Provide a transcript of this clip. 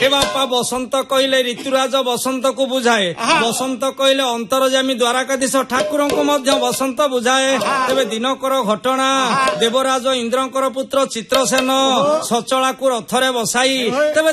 ଏ ବାପା ବସନ୍ତ କହିଲେ ଋତୁରାଜ ବସନ୍ତକୁ ବୁଝାଏ, ବସନ୍ତ କହିଲେ ଅନ୍ତରଜାମୀ ଦ୍ୱାରକାଧୀଶ ଠାକୁରଙ୍କୁ ମଧ୍ୟ ବସନ୍ତ ବୁଝାଏ। ତେବେ ଦିନକର ଘଟଣା, ଦେବରାଜ ଇନ୍ଦ୍ରଙ୍କର ପୁତ୍ର ଚିତ୍ରସେନ ସଚଳାକୁ ରଥରେ ବସାଇ ତେବେ